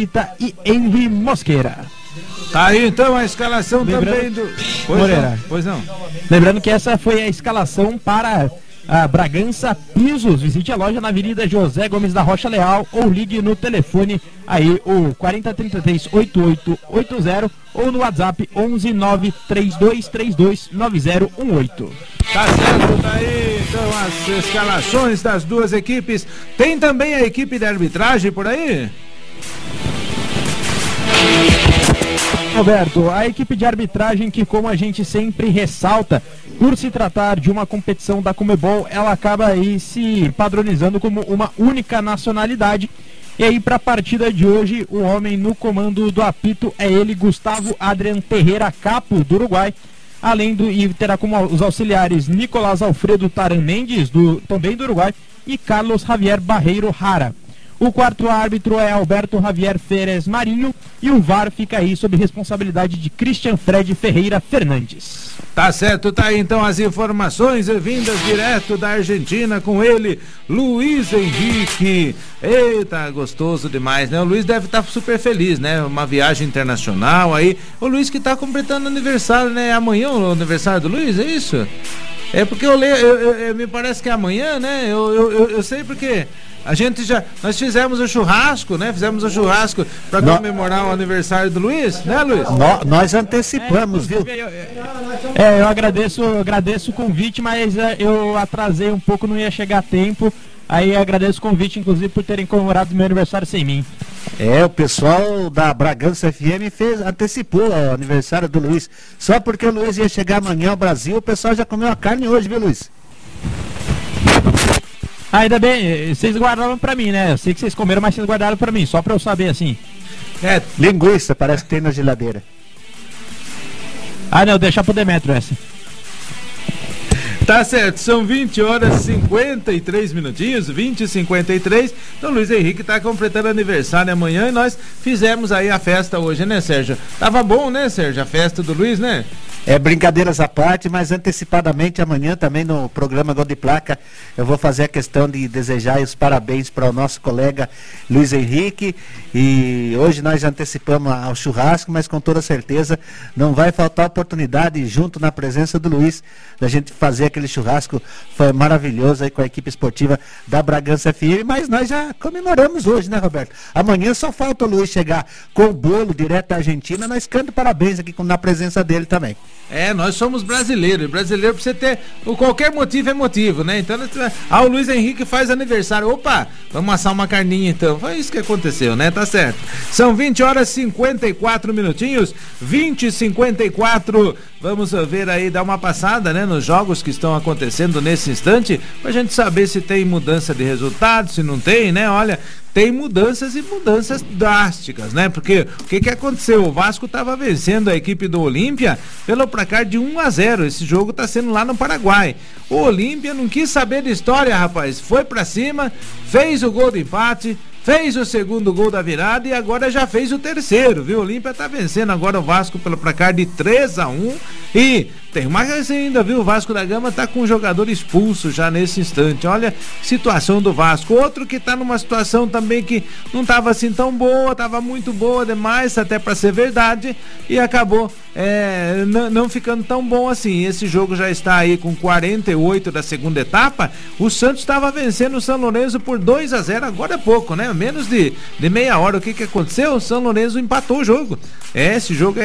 Pita e Henry Mosqueira. Tá aí então a escalação também do... Moreira. Pois não. Lembrando que essa foi a escalação para a Bragança Pisos. Visite a loja na Avenida José Gomes da Rocha Leal ou ligue no telefone aí o 4033-8880 ou no WhatsApp 11932329018. Tá certo, tá aí então as escalações das duas equipes. Tem também a equipe de arbitragem por aí? Roberto, a equipe de arbitragem que, como a gente sempre ressalta, por se tratar de uma competição da Conmebol, ela acaba aí se padronizando como uma única nacionalidade. E aí, para a partida de hoje, o homem no comando do apito é ele, Gustavo Adrian Terreira Capo, do Uruguai. Além do, e terá como os auxiliares Nicolás Alfredo Taran Mendes, também do Uruguai, e Carlos Javier Barreiro Rara. O quarto árbitro é Alberto Javier Ferez Marinho e o VAR fica aí sob responsabilidade de Christian Fred Ferreira Fernandes. Tá certo, tá aí então as informações vindas direto da Argentina com ele, Luiz Henrique. Eita, gostoso demais, né? O Luiz deve estar super feliz, né? Uma viagem internacional aí. O Luiz que tá completando aniversário, né? Amanhã o aniversário do Luiz, é isso? É porque me parece que é amanhã, né? Eu sei porque... Nós fizemos o churrasco, né? Fizemos o churrasco para comemorar o aniversário do Luiz, né, Luiz? Nós antecipamos, viu? Eu agradeço o convite, mas eu atrasei um pouco, não ia chegar a tempo. Aí agradeço o convite, inclusive, por terem comemorado meu aniversário sem mim. O pessoal da Bragança FM antecipou o aniversário do Luiz. Só porque o Luiz ia chegar amanhã ao Brasil, o pessoal já comeu a carne hoje, viu, Luiz? Ainda bem, vocês guardaram pra mim, né? Eu sei que vocês comeram, mas vocês guardaram pra mim, só pra eu saber assim. Linguiça, parece que tem na geladeira. Não, deixa pro Demetrio essa. Tá certo, são 20 horas e 53 minutinhos, 20h53. Então Luiz Henrique tá completando aniversário amanhã e nós fizemos aí a festa hoje, né, Sérgio? Tava bom, né, Sérgio, a festa do Luiz, né? Brincadeiras à parte, mas antecipadamente amanhã também no programa Gol de Placa eu vou fazer a questão de desejar os parabéns para o nosso colega Luiz Henrique, e hoje nós já antecipamos ao churrasco, mas com toda certeza não vai faltar oportunidade, junto na presença do Luiz, da gente fazer aquele churrasco. Foi maravilhoso aí com a equipe esportiva da Bragança FM, mas nós já comemoramos hoje, né, Roberto? Amanhã só falta o Luiz chegar com o bolo direto da Argentina, nós cantamos parabéns aqui na presença dele também. Nós somos brasileiros. Brasileiro pra você ter. Qualquer motivo é motivo, né? Então, o Luiz Henrique faz aniversário. Opa, vamos assar uma carninha então. Foi isso que aconteceu, né? Tá certo. São 20 horas e 54 minutinhos. 20h54. Vamos ver aí, dar uma passada, né? Nos jogos que estão acontecendo nesse instante, pra gente saber se tem mudança de resultado, se não tem, né? Olha, tem mudanças e mudanças drásticas, né? Porque o que aconteceu? O Vasco estava vencendo a equipe do Olímpia pelo placar de 1-0. Esse jogo está sendo lá no Paraguai. O Olímpia não quis saber de história, rapaz. Foi pra cima, fez o gol de empate, fez o segundo gol da virada e agora já fez o terceiro, viu? O Olímpia tá vencendo agora o Vasco pelo placar de 3-1 e tem mais ainda, viu? O Vasco da Gama tá com um jogador expulso já nesse instante. Olha, situação do Vasco. Outro que tá numa situação também que não tava assim tão boa, tava muito boa demais, até pra ser verdade, e acabou não ficando tão bom assim. Esse jogo já está aí com 48 da segunda etapa. O Santos estava vencendo o São Lourenço por 2-0, agora é pouco, né? Menos de meia hora. O que aconteceu? O São Lourenço empatou o jogo. Esse jogo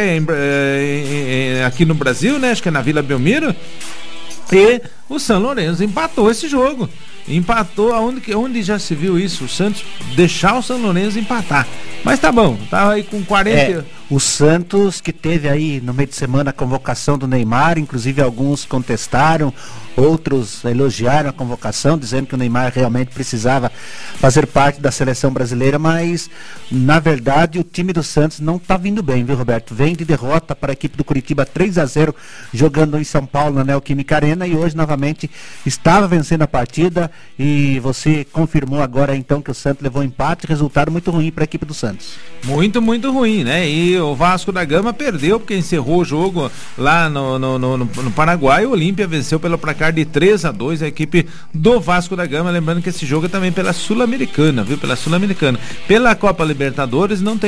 é aqui no Brasil, né? Acho que é na Vila Belmiro. E o São Lourenço empatou esse jogo. Empatou, onde já se viu isso? O Santos deixar o São Lourenço empatar. Mas tá bom, tá aí com 40. O Santos que teve aí no meio de semana a convocação do Neymar, inclusive alguns contestaram, outros elogiaram a convocação, dizendo que o Neymar realmente precisava fazer parte da seleção brasileira, mas na verdade o time do Santos não tá vindo bem, viu, Roberto? Vem de derrota para a equipe do Curitiba 3-0, jogando em São Paulo na Neoquímica Arena, e hoje novamente estava vencendo a partida, e você confirmou agora então que o Santos levou empate, resultado muito ruim para a equipe do Santos. Muito, muito ruim, né? E o Vasco da Gama perdeu porque encerrou o jogo lá no Paraguai. O Olímpia venceu pelo placar de 3-2 a equipe do Vasco da Gama. Lembrando que esse jogo é também pela Sul-Americana, viu? Pela Sul-Americana. Pela Copa Libertadores não tem